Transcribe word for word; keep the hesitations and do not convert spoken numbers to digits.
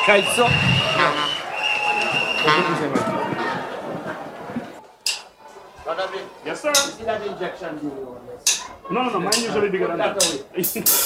Kite so? Yes, sir. You see that injection you want? No, no, no. Mine usually bigger than that.